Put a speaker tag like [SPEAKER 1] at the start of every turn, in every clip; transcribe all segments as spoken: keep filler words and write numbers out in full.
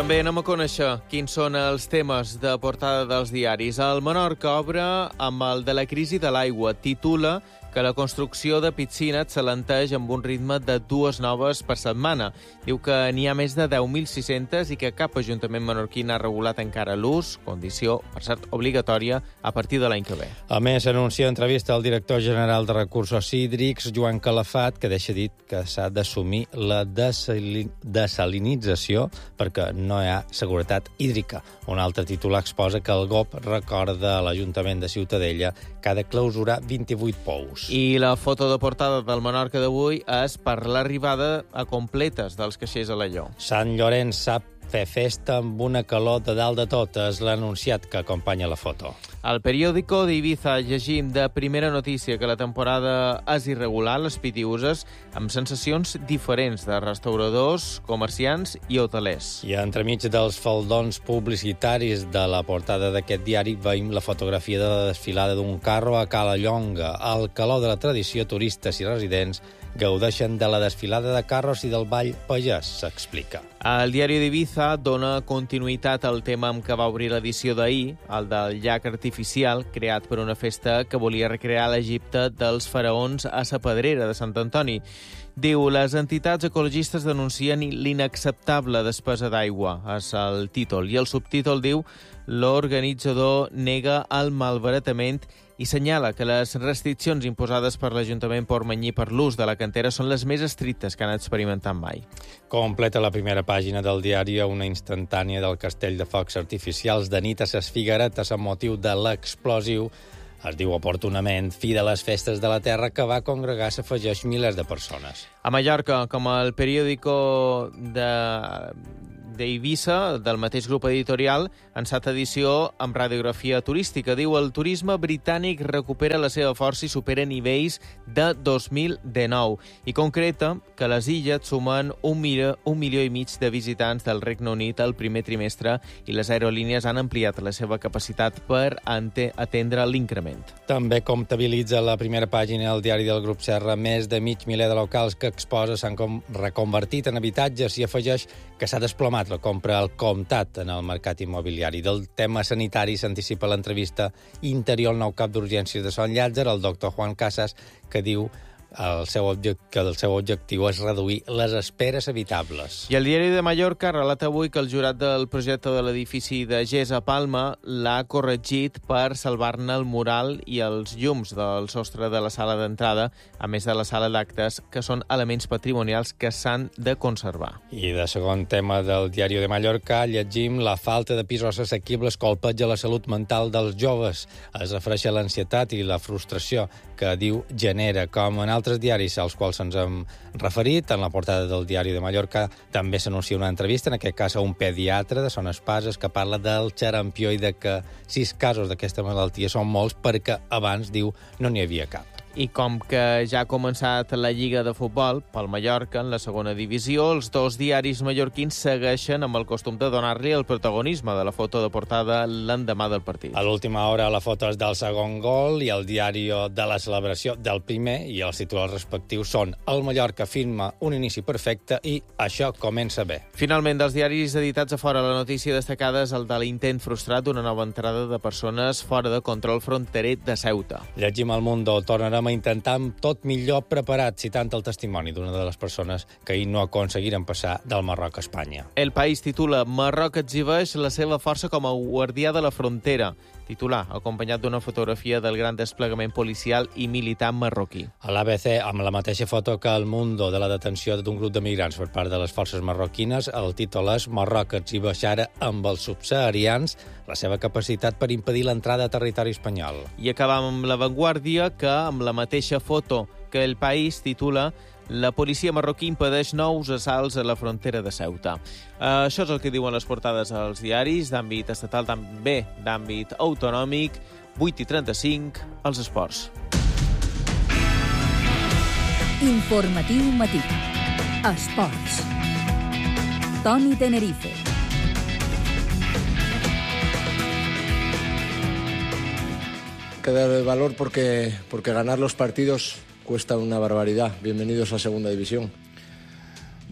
[SPEAKER 1] També anem a conèixer quins són els temes de portada dels diaris. El Menorca obre amb el de la crisi de l'aigua. Titula que la construcció de piscines s'alenteix amb un ritme de dues noves per setmana. Diu que n'hi ha més de deu mil sis-centes i que cap ajuntament menorquí n'ha regulat encara l'ús, condició, per cert, obligatòria a partir de l'any que ve.
[SPEAKER 2] A més, anuncia entrevista al director general de Recursos Hídrics, Joan Calafat, que deixa dit que s'ha d'assumir la desalinització perquè no hi ha seguretat hídrica. Un altre titular exposa que el G O P recorda a l'Ajuntament de Ciutadella que ha de clausurar vint-i-vuit pous.
[SPEAKER 1] I la foto de portada del Menorca d'avui és per l'arribada a completes dels caixers a l'Allò.
[SPEAKER 2] Sant Llorenç sap fer festa amb una calor de dalt de tot, és l'anunciat que acompanya la foto.
[SPEAKER 1] Al periòdico d'Ibiza llegim de primera notícia que la temporada és irregular, les Pitiuses, amb sensacions diferents de restauradors, comerciants i hotelers.
[SPEAKER 2] I entremig dels faldons publicitaris de la portada d'aquest diari veiem la fotografia de la desfilada d'un carro a Cala Llonga. Al calor de la tradició, turistes i residents gaudeixen de la desfilada de carros i del ball pagès, s'explica.
[SPEAKER 1] El diari d'Ibiza dona continuïtat al tema amb què va obrir l'edició d'ahir, el del llac artificial, creat per una festa que volia recrear l'Egipte dels faraons a sa Pedrera de Sant Antoni. Diu, les entitats ecologistes denuncien l'inacceptable despesa d'aigua, és el títol, i el subtítol diu, l'organitzador nega el malbaratament i senyala que les restriccions imposades per l'Ajuntament Portmany per l'ús de la cantera són les més estrictes que han experimentat mai.
[SPEAKER 2] Completa la primera pàgina del diari una instantània del castell de focs artificials de nit a ses Figueretes amb motiu de l'explosiu. Es diu oportunament fi de les festes de la Terra que va congregar s'afegeix milers de persones.
[SPEAKER 1] A Mallorca, com el periòdico de... d'Eivissa, del mateix grup editorial, en set edició amb radiografia turística. Diu, el turisme britànic recupera la seva força i supera nivells de dos mil dinou. I concreta que les illes sumen un, milió, un milió i mig de visitants del Regne Unit al primer trimestre i les aerolínies han ampliat la seva capacitat per atendre l'increment.
[SPEAKER 2] També comptabilitza la primera pàgina del diari del Grup Serra més de mig miler de locals que exposa s'han reconvertit en habitatges i afegeix que s'ha desplomat la compra al comptat en el mercat immobiliari. Del tema sanitari s'anticipa l'entrevista interior al nou cap d'urgències de Sant Llàtzer, el doctor Juan Casas, que diu el seu que el seu objectiu és reduir les esperes evitables.
[SPEAKER 1] I el diari de Mallorca relata avui que el jurat del projecte de l'edifici de Gés a Palma l'ha corregit per salvar-ne el mural i els llums del sostre de la sala d'entrada, a més de la sala d'actes, que són elements patrimonials que s'han de conservar.
[SPEAKER 2] I de segon tema del diari de Mallorca llegim la falta de pisos assequibles colpeja la salut mental dels joves. Es refereix a l'ansietat i la frustració que diu genera, com en altres diaris als quals ens hem referit. En la portada del diari de Mallorca també s'anuncia una entrevista, en aquest cas a un pediatre de Son Espases, que parla del xarampió i de que sis casos d'aquesta malaltia són molts perquè abans, diu, no n'hi havia cap.
[SPEAKER 1] I com que ja ha començat la Lliga de Futbol pel Mallorca en la segona divisió, els dos diaris mallorquins segueixen amb el costum de donar-li el protagonisme de la foto de portada l'endemà del partit.
[SPEAKER 2] A l'última hora la foto és del segon gol i el diari de la celebració del primer, i els titulars respectius són el Mallorca firma un inici perfecte i això comença bé.
[SPEAKER 1] Finalment, dels diaris editats a fora, la notícia destacada és el de l'intent frustrat d'una nova entrada de persones fora de control fronterer de Ceuta.
[SPEAKER 2] Llegim al Mundo, tornarem a intentar amb tot millor preparat, citant el testimoni d'una de les persones que ahir no aconseguiren passar del Marroc a Espanya.
[SPEAKER 1] El País titula Marroc exhibeix la seva força com a guardià de la frontera. Titular, acompanyat d'una fotografia del gran desplegament policial i militar marroquí.
[SPEAKER 2] A l'A B C, amb la mateixa foto que el Mundo de la detenció d'un grup de migrants per part de les forces marroquines, el títol és Marroc exhibeix ara amb els subsaharians la seva capacitat per impedir l'entrada a territori espanyol.
[SPEAKER 1] I acabam amb La Vanguardia, que amb la mateixa foto que El País titula la policia marroquí impedeix nous assalts a la frontera de Ceuta. Uh, això és el que diuen les portades als diaris, d'àmbit estatal, també d'àmbit autonòmic. vuit i trenta-cinc, els esports.
[SPEAKER 3] Informatiu matí. Esports. Toni Tenerife.
[SPEAKER 4] Hay que dar valor porque, porque ganar los partidos cuesta una barbaridad. Bienvenidos a Segunda División.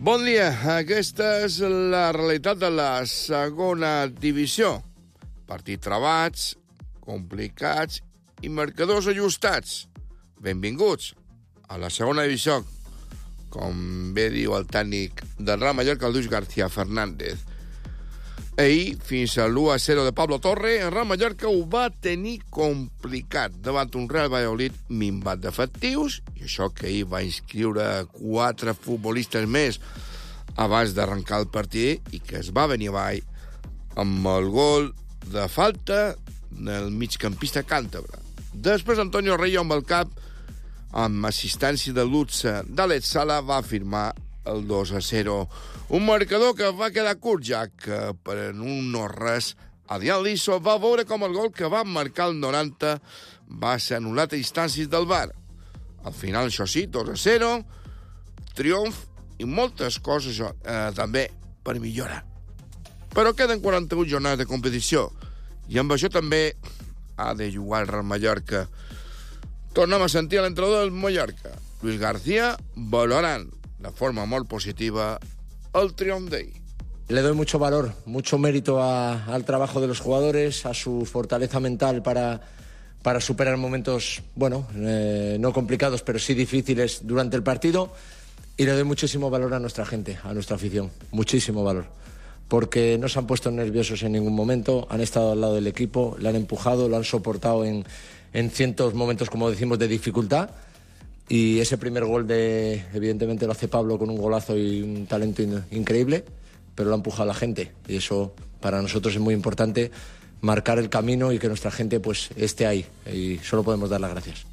[SPEAKER 5] Bon dia. Aquesta és la realitat de la segona divisió. Partits travats, complicats i marcadors ajustats. Benvinguts a la segona divisió, com bé diu el tècnic del Real Mallorca, el Luis García Fernández. Ahir, fins a l'u a zero de Pablo Torre, el Real Mallorca ho va tenir complicat davant un Real Valladolid minvat d'efectius, i això que ahir va inscriure quatre futbolistes més abans d'arrencar el partit i que es va venir avall amb el gol de falta del migcampista càntabre. Després, Antonio Reyo amb el cap, amb assistència de Lutze d'Alex Sala, va firmar el dos a zero. Un marcador que va quedar curt, ja que per un no res Adrián Liso va veure com el gol que va marcar el noranta va ser anul·lat a instàncies del V A R. Al final, això sí, dos a zero, triomf i moltes coses eh, també per millorar. Però queden quaranta-vuit jornades de competició i amb això també ha de jugar el Real Mallorca. Tornem a sentir a l'entrenador del Mallorca, Luis García, valorant de forma molt positiva el triomf d'ahir.
[SPEAKER 4] Le doy mucho valor, mucho mérito a, al trabajo de los jugadores, a su fortaleza mental para, para superar momentos, bueno, eh, no complicados, pero sí difíciles durante el partido. Y le doy muchísimo valor a nuestra gente, a nuestra afición, muchísimo valor. Porque no se han puesto nerviosos en ningún momento, han estado al lado del equipo, le han empujado, lo han soportado en, en ciertos momentos, como decimos, de dificultad. Y ese primer gol, de, evidentemente, lo hace Pablo con un golazo y un talento in, increíble, pero lo ha empujado la gente. Y eso para nosotros es muy importante, marcar el camino y que nuestra gente pues esté ahí. Y solo podemos dar las gracias.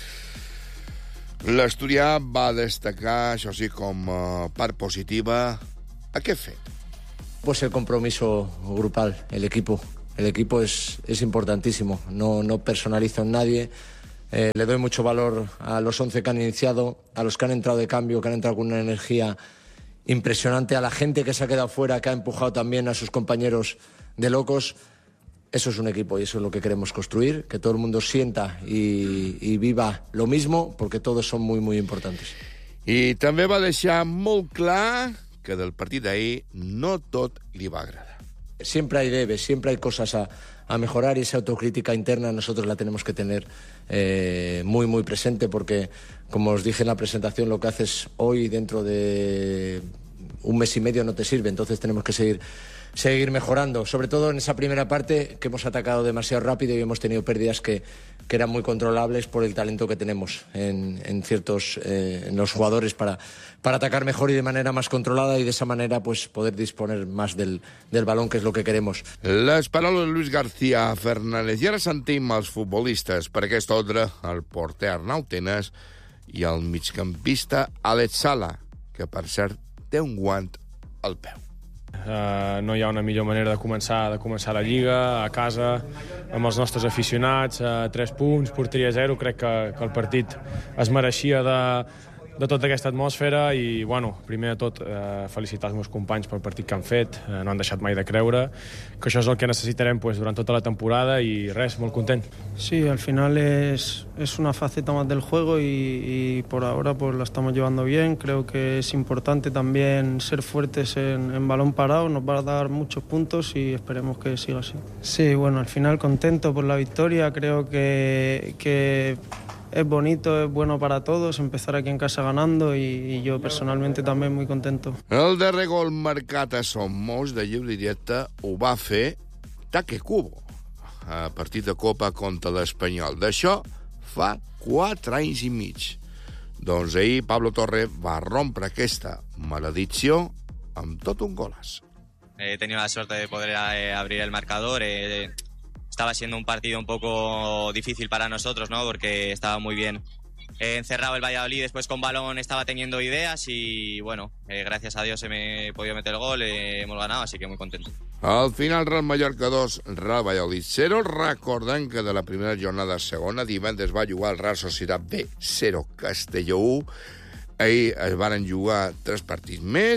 [SPEAKER 5] L'Asturià va destacar, això sí, com a part positiva, a què fet?
[SPEAKER 4] Pues el compromiso grupal, el equipo. El equipo es, es importantísimo, no, no personalizo en nadie. Eh, le doy mucho valor a los once que han iniciado, a los que han entrado de cambio, que han entrado con una energía impresionante, a la gente que se ha quedado fuera, que ha empujado también a sus compañeros de locos. Eso es un equipo y eso es lo que queremos construir, que todo el mundo sienta y, y viva lo mismo, porque todos son muy, muy importantes.
[SPEAKER 5] I també va deixar molt clar que del partit d'ahir no tot li va agradar.
[SPEAKER 4] Siempre hay debes, siempre hay cosas a, a mejorar y esa autocrítica interna nosotros la tenemos que tener eh, muy, muy presente porque, como os dije en la presentación, lo que haces hoy dentro de un mes y medio no te sirve, entonces tenemos que seguir, seguir mejorando, sobre todo en esa primera parte que hemos atacado demasiado rápido y hemos tenido pérdidas que, que eran muy controlables por el talento que tenemos en, en ciertos eh, en los jugadores para, para atacar mejor y de manera más controlada y de esa manera pues poder disponer más del, del balón, que és el que queremos.
[SPEAKER 5] Les paraules de Luis García Fernández. I ara sentim els futbolistes. Per aquesta ordre, el porter Arnau Tenas i el migcampista Alex Sala, que per cert té un guant al peu.
[SPEAKER 6] Uh, no hi ha una millor manera de començar de començar la Lliga, a casa, amb els nostres aficionats, uh, tres punts, porteria zero. Crec que, que el partit es mereixia de, de tota aquesta atmosfera i, bueno, primer de tot, uh, felicitar els meus companys pel partit que han fet. Uh, no han deixat mai de creure que això és el que necessitarem pues, durant tota la temporada i res, molt content.
[SPEAKER 7] Sí, al final es, es una faceta más del juego y, y por ahora pues la estamos llevando bien. Creo que es importante también ser fuertes en, en balón parado, nos va a dar muchos puntos y esperemos que siga así. Sí, bueno, al final contento por la victoria, creo que, que es bonito, es bueno para todos empezar aquí en casa ganando y, y yo personalmente también muy contento.
[SPEAKER 5] El darrer gol marcat a Somos de lliure directe ho va fer Take Kubo a partit de Copa contra l'Espanyol. D'això fa quatre anys i mig. Doncs ahir Pablo Torre va rompre aquesta maledicció amb tot un golaç.
[SPEAKER 8] He tenido la suerte de poder eh, abrir el marcador. Eh, estaba siendo un partido un poco difícil para nosotros, ¿no? Porque estaba muy bien eh, encerrado el Valladolid. Después con balón estaba teniendo ideas y, bueno, eh, gracias a Dios se me he podido meter el gol. Eh, hemos ganado, así que muy contento.
[SPEAKER 5] Al final, Real Mallorca dos, Real Valladolid zero. Recordem que de la primera jornada segona, divendres va jugar el Real Societat B zero, Castelló u. Ahir es van jugar tres partits més.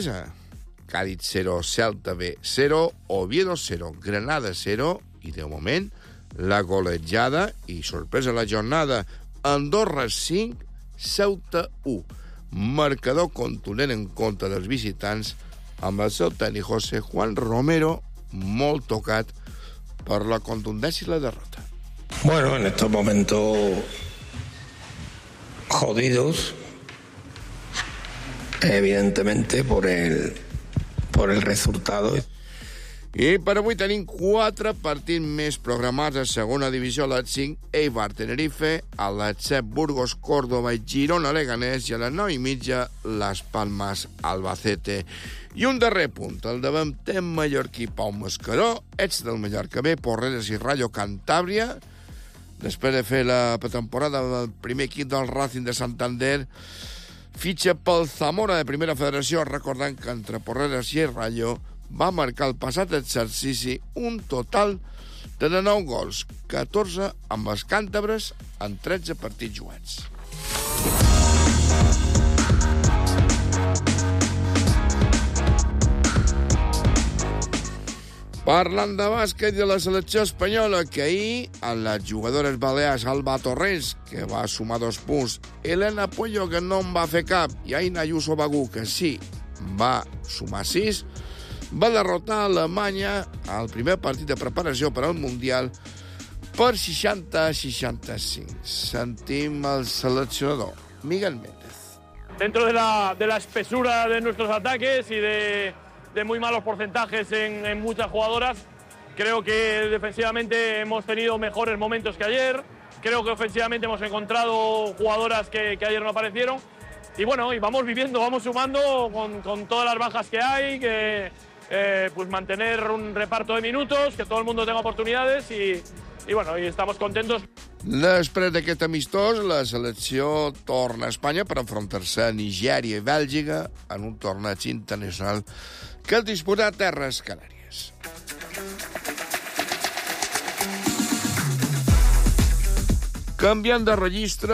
[SPEAKER 5] Cádiz zero, Celta B zero, Oviedo zero, Granada zero, i de moment la golejada i sorpresa la jornada, Andorra cinc, Ceuta u. marcador contundent en contra dels visitants, amb el seu tècnic José Juan Romero molt tocat per la contundència i la derrota.
[SPEAKER 9] Bueno, en estos momentos jodidos, evidentemente, por el, por el resultado.
[SPEAKER 5] I per avui tenim quatre partits més programats a segona divisió, a les cinc, Eibar Tenerife, a les set, Burgos Córdoba i Girona Leganés, i a les nou i mitja, Las Palmas Albacete. I un darrer punt, el davanter mallorquí Pau Mascaró, ex del Mallorca B, Porreres i Rayo Cantàbria, després de fer la pretemporada del primer equip del Racing de Santander, fitxa pel Zamora de Primera Federació, recordant que entre Porreres i Rayo va marcar el passat exercici un total de nou gols, catorze amb els càntabres en tretze partits jugats. Parlant de bàsquet de la selecció espanyola, que ahir, a les jugadores balears Alba Torrents, que va sumar dos punts, Elena Puello, que no en va fer cap, i Aina Ayuso Bagú, que sí, va sumar sis, va derrotar a Alemanya al primer partit de preparació per al Mundial per seixanta a seixanta-cinc. Sentim el seleccionador, Miguel Méndez.
[SPEAKER 10] Dentro de la, de la espesura de nuestros ataques y de, de muy malos porcentajes en, en muchas jugadoras, creo que defensivamente hemos tenido mejores momentos que ayer, creo que ofensivamente hemos encontrado jugadoras que, que ayer no aparecieron, y bueno, y vamos viviendo, vamos sumando con, con todas las bajas que hay, que eh, pues mantener un reparto de minutos, que todo el mundo tenga oportunidades y, y bueno, y estamos contentos.
[SPEAKER 5] Després d'aquest amistós, la selecció torna a Espanya per enfrontar-se a Nigèria i Bèlgica en un torneig internacional que es disputa a Terres Canàries. Canviant de registre,